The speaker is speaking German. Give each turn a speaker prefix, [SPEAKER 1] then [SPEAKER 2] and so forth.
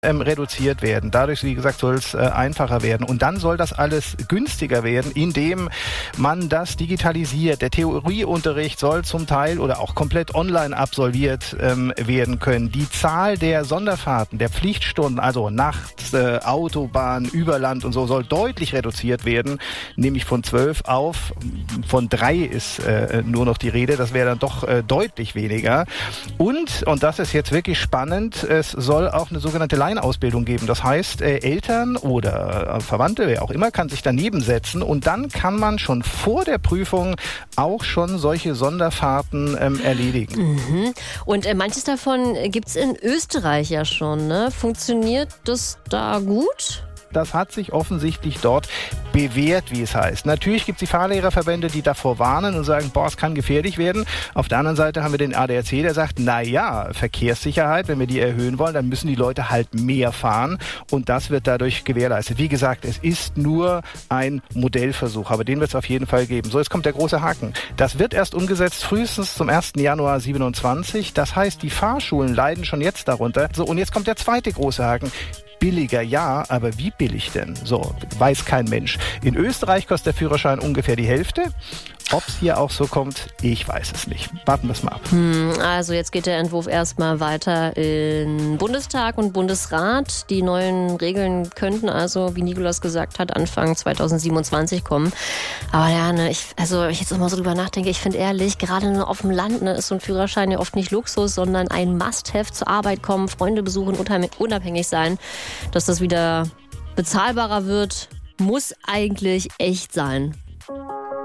[SPEAKER 1] reduziert werden. Dadurch, wie gesagt, soll es einfacher werden. Und dann soll das alles günstiger werden, indem man das digitalisiert. Der Theorieunterricht soll zum Teil oder auch komplett online absolviert werden können. Die Zahl der Sonderfahrten, der Pflichtstunden, also nachts, Autobahn, über Land und so, soll deutlich reduziert werden, nämlich von 12 auf, von 3 ist nur noch die Rede. Das wäre dann doch deutlich weniger. Und das ist jetzt wirklich spannend, es soll auch eine sogenannte Ausbildung geben. Das heißt, Eltern oder Verwandte, wer auch immer, kann sich daneben setzen und dann kann man schon vor der Prüfung auch schon solche Sonderfahrten erledigen.
[SPEAKER 2] Mhm. Und manches davon gibt es in Österreich ja schon, ne? Funktioniert das da gut?
[SPEAKER 1] Das hat sich offensichtlich dort bewährt, wie es heißt. Natürlich gibt es die Fahrlehrerverbände, die davor warnen und sagen, es kann gefährlich werden. Auf der anderen Seite haben wir den ADAC, der sagt, Verkehrssicherheit, wenn wir die erhöhen wollen, dann müssen die Leute halt mehr fahren und das wird dadurch gewährleistet. Wie gesagt, es ist nur ein Modellversuch, aber den wird es auf jeden Fall geben. So, jetzt kommt der große Haken. Das wird erst umgesetzt frühestens zum 1. Januar 27. Das heißt, die Fahrschulen leiden schon jetzt darunter. So, und jetzt kommt der zweite große Haken. Billiger ja, aber wie billig denn? So, weiß kein Mensch. In Österreich kostet der Führerschein ungefähr die Hälfte. Ob es hier auch so kommt, ich weiß es nicht. Warten wir es mal ab.
[SPEAKER 2] Also jetzt geht der Entwurf erstmal weiter in Bundestag und Bundesrat. Die neuen Regeln könnten also, wie Nicolas gesagt hat, Anfang 2027 kommen. Aber ja, ich jetzt immer so drüber nachdenke, ich finde ehrlich, gerade auf dem Land ist so ein Führerschein ja oft nicht Luxus, sondern ein Must-have, zur Arbeit kommen, Freunde besuchen, unabhängig sein. Dass das wieder bezahlbarer wird, muss eigentlich echt sein.